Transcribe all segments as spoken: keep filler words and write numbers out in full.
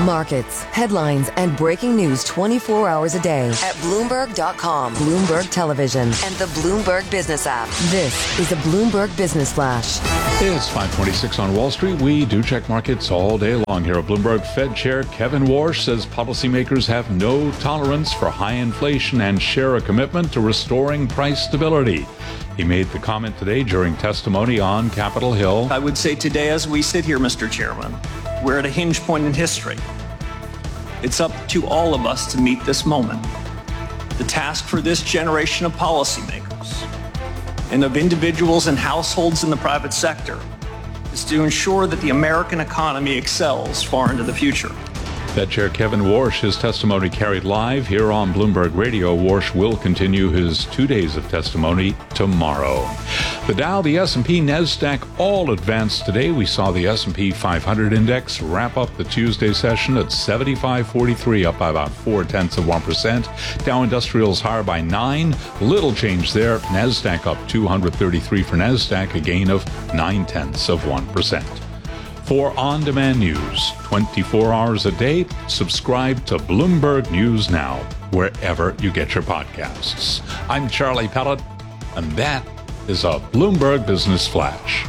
Markets, headlines, and breaking news twenty-four hours a day at Bloomberg dot com, Bloomberg Television, and the Bloomberg Business app. This is a Bloomberg Business Flash. It's five twenty-six on Wall Street. We do check markets all day long here at Bloomberg. Fed Chair Kevin Warsh says policymakers have no tolerance for high inflation and share a commitment to restoring price stability. He made the comment today during testimony on Capitol Hill. I would say today, as we sit here, Mister Chairman, we're at a hinge point in history. It's up to all of us to meet this moment. The task for this generation of policymakers and of individuals and households in the private sector is to ensure that the American economy excels far into the future. Fed Chair Kevin Warsh, his testimony carried live here on Bloomberg Radio. Warsh will continue his two days of testimony tomorrow. The Dow, the S and P, NASDAQ all advanced today. We saw the S and P five hundred index wrap up the Tuesday session at seventy-five forty-three, up by about four-tenths of one percent. Dow Industrials higher by nine. Little change there. NASDAQ up two hundred thirty-three for NASDAQ, a gain of nine-tenths of one percent. For on-demand news, twenty-four hours a day, subscribe to Bloomberg News Now, wherever you get your podcasts. I'm Charlie Pellet, and that is a Bloomberg Business Flash.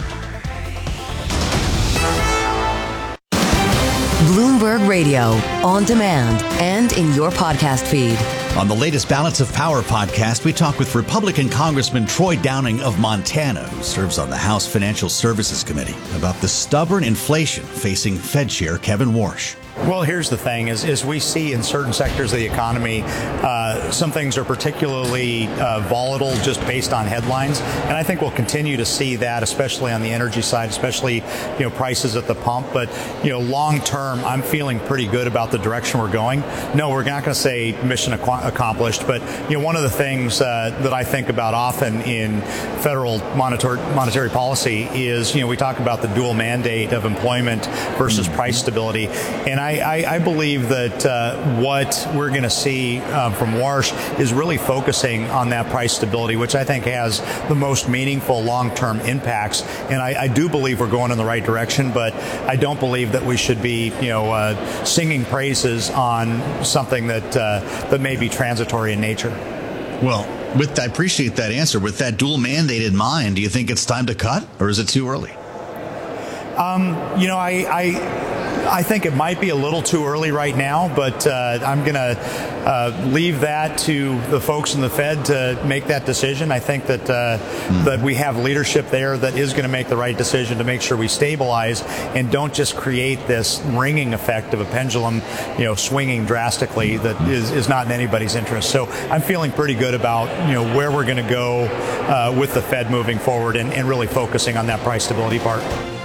Bloomberg Radio, on demand and in your podcast feed. On the latest Balance of Power podcast, we talk with Republican Congressman Troy Downing of Montana, who serves on the House Financial Services Committee, about the stubborn inflation facing Fed Chair Kevin Warsh. Well, here's the thing, is, is we see in certain sectors of the economy, uh, some things are particularly uh, volatile just based on headlines. And I think we'll continue to see that, especially on the energy side, especially, you know, prices at the pump. But, you know, long term, I'm feeling pretty good about the direction we're going. No, we're not going to say mission accomplished. But, you know, one of the things uh, that I think about often in federal monetary, monetary policy is, you know, we talk about the dual mandate of employment versus price stability. And I I, I believe that uh, what we're going to see uh, from Warsh is really focusing on that price stability, which I think has the most meaningful long-term impacts. And I, I do believe we're going in the right direction, but I don't believe that we should be, you know, uh, singing praises on something that uh, that may be transitory in nature. Well, with I appreciate that answer. With that dual mandate in mind, do you think it's time to cut, or is it too early? Um, you know, I. I I think it might be a little too early right now, but uh, I'm going to uh, leave that to the folks in the Fed to make that decision. I think that uh, mm. that we have leadership there that is going to make the right decision to make sure we stabilize and don't just create this ringing effect of a pendulum, you know, swinging drastically that is, is not in anybody's interest. So I'm feeling pretty good about, you know, where we're going to go uh, with the Fed moving forward and, and really focusing on that price stability part.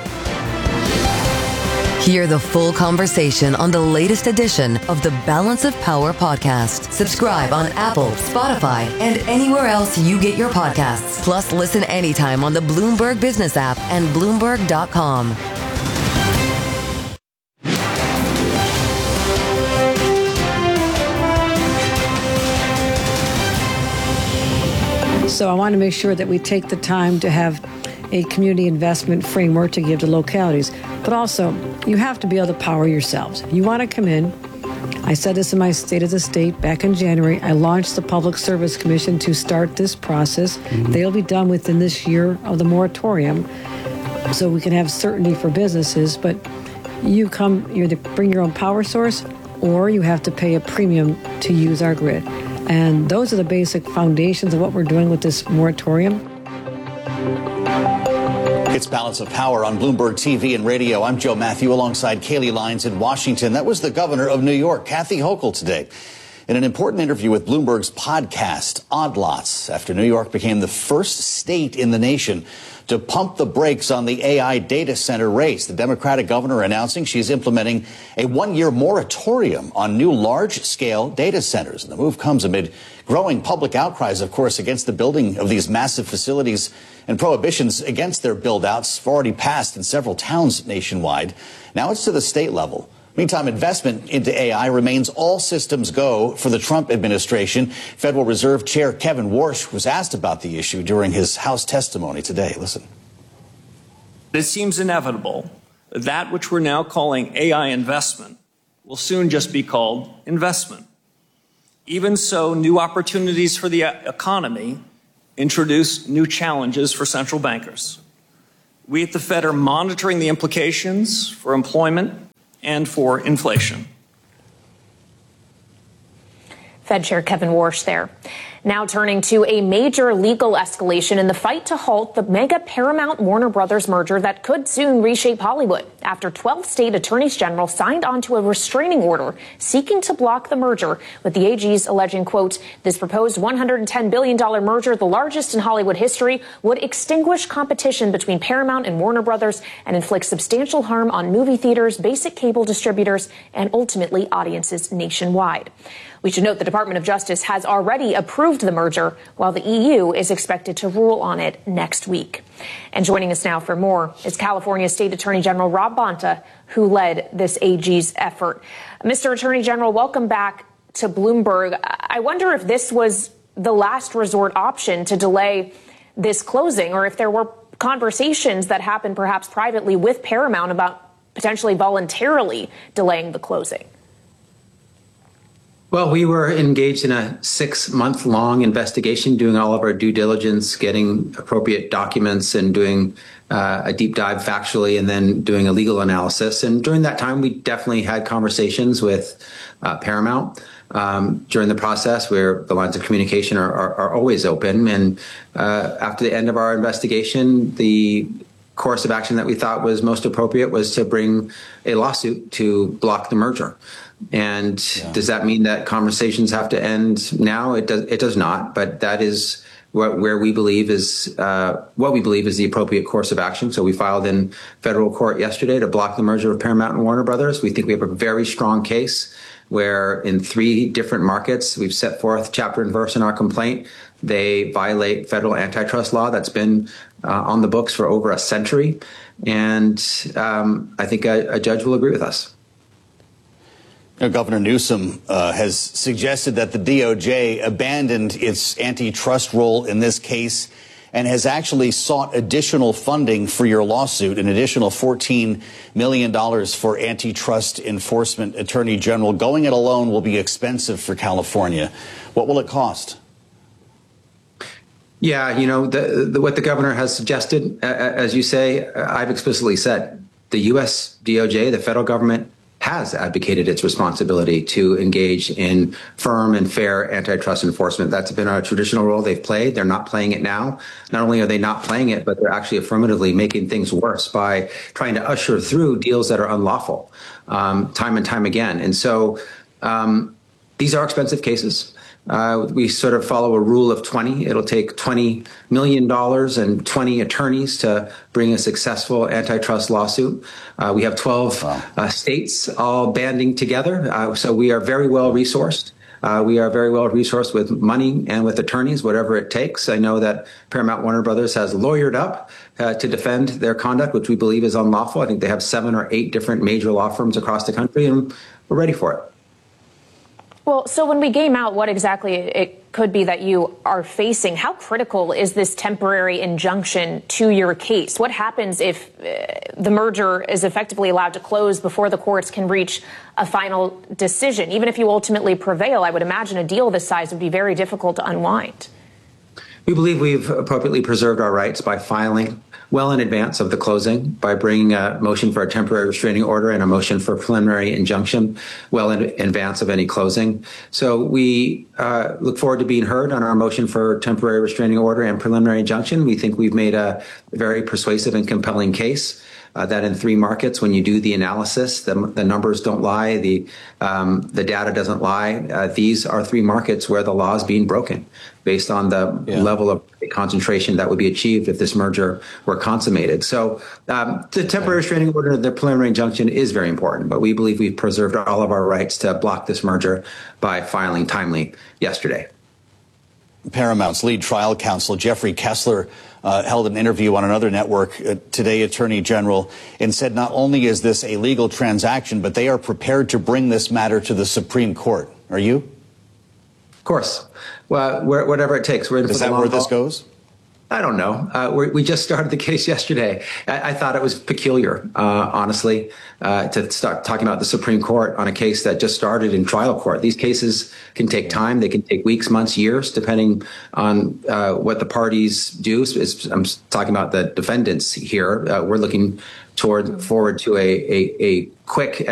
Hear the full conversation on the latest edition of the Balance of Power podcast. Subscribe on Apple, Spotify, and anywhere else you get your podcasts. Plus, listen anytime on the Bloomberg Business app and Bloomberg dot com. So I want to make sure that we take the time to have a community investment framework to give to localities. But also, you have to be able to power yourselves. You want to come in. I said this in my State of the State back in January. I launched the Public Service Commission to start this process. Mm-hmm. They'll be done within this year of the moratorium, so we can have certainty for businesses. But you come, you either bring your own power source, or you have to pay a premium to use our grid. And those are the basic foundations of what we're doing with this moratorium. It's Balance of Power on Bloomberg T V and radio. I'm Joe Matthew alongside Kaylee Lyons in Washington. That was the governor of New York, Kathy Hochul, today, in an important interview with Bloomberg's podcast, Odd Lots, after New York became the first state in the nation to pump the brakes on the A I data center race. The Democratic governor announcing she's implementing a one-year moratorium on new large-scale data centers. And the move comes amid growing public outcries, of course, against the building of these massive facilities, and prohibitions against their build-outs have already passed in several towns nationwide. Now it's to the state level. Meantime, investment into A I remains all systems go for the Trump administration. Federal Reserve Chair Kevin Warsh was asked about the issue during his House testimony today. Listen. It seems inevitable that that which we're now calling A I investment will soon just be called investment. Even so, new opportunities for the economy introduce new challenges for central bankers. We at the Fed are monitoring the implications for employment and for inflation. Fed Chair Kevin Warsh there. Now turning to a major legal escalation in the fight to halt the mega Paramount Warner Brothers merger that could soon reshape Hollywood after twelve state attorneys general signed onto a restraining order seeking to block the merger, with the A Gs alleging, quote, this proposed one hundred ten billion dollars merger, the largest in Hollywood history, would extinguish competition between Paramount and Warner Brothers and inflict substantial harm on movie theaters, basic cable distributors, and ultimately audiences nationwide. We should note the Department of Justice has already approved the merger, while the E U is expected to rule on it next week. And joining us now for more is California State Attorney General Rob Bonta, who led this A G's effort. Mister Attorney General, welcome back to Bloomberg. I wonder if this was the last resort option to delay this closing, or if there were conversations that happened perhaps privately with Paramount about potentially voluntarily delaying the closing. Well, we were engaged in a six-month-long investigation, doing all of our due diligence, getting appropriate documents, and doing uh, a deep dive factually, and then doing a legal analysis. And during that time, we definitely had conversations with uh, Paramount. Um, during the process, where the lines of communication are, are, are always open. And uh, after the end of our investigation, the course of action that we thought was most appropriate was to bring a lawsuit to block the merger. And yeah. Does that mean that conversations have to end now? It does. It does not. But that is what, where we believe is uh, what we believe is the appropriate course of action. So we filed in federal court yesterday to block the merger of Paramount and Warner Brothers. We think we have a very strong case where, in three different markets, we've set forth chapter and verse in our complaint. They violate federal antitrust law that's been uh, on the books for over a century, and um, I think a, a judge will agree with us. Now, Governor Newsom uh, has suggested that the D O J abandoned its antitrust role in this case and has actually sought additional funding for your lawsuit, an additional fourteen million dollars for antitrust enforcement. Attorney General, going it alone will be expensive for California. What will it cost? Yeah, you know, the, the, what the governor has suggested, uh, as you say, uh, I've explicitly said, the U S D O J, the federal government, has advocated its responsibility to engage in firm and fair antitrust enforcement. That's been our traditional role they've played. They're not playing it now. Not only are they not playing it, but they're actually affirmatively making things worse by trying to usher through deals that are unlawful um, time and time again. And so um, these are expensive cases. Uh, we sort of follow a rule of twenty. It'll take twenty million dollars and twenty attorneys to bring a successful antitrust lawsuit. Uh, we have twelve wow. uh, states all banding together. Uh, so we are very well resourced. Uh, we are very well resourced with money and with attorneys, whatever it takes. I know that Paramount Warner Brothers has lawyered up uh, to defend their conduct, which we believe is unlawful. I think they have seven or eight different major law firms across the country, and we're ready for it. Well, so when we game out what exactly it could be that you are facing, how critical is this temporary injunction to your case? What happens if uh, the merger is effectively allowed to close before the courts can reach a final decision? Even if you ultimately prevail, I would imagine a deal this size would be very difficult to unwind. We believe we've appropriately preserved our rights by filing well in advance of the closing, by bringing a motion for a temporary restraining order and a motion for a preliminary injunction well in advance of any closing. So we uh, look forward to being heard on our motion for temporary restraining order and preliminary injunction. We think we've made a very persuasive and compelling case. Uh, that in three markets, when you do the analysis, the, the numbers don't lie, the um, the data doesn't lie. Uh, these are three markets where the law is being broken based on the yeah. level of concentration that would be achieved if this merger were consummated. So um, the temporary restraining order, the preliminary injunction is very important, but we believe we've preserved all of our rights to block this merger by filing timely yesterday. Paramount's lead trial counsel, Jeffrey Kessler, uh, held an interview on another network uh, today, Attorney General, and said not only is this a legal transaction, but they are prepared to bring this matter to the Supreme Court. Are you? Of course. Well, where, whatever it takes. We're in Is that where this goes? I don't know. Uh, we're, we just started the case yesterday. I, I thought it was peculiar, uh, honestly, uh, to start talking about the Supreme Court on a case that just started in trial court. These cases can take time. They can take weeks, months, years, depending on uh, what the parties do. I'm talking about the defendants here. Uh, we're looking toward forward to a, a, a quick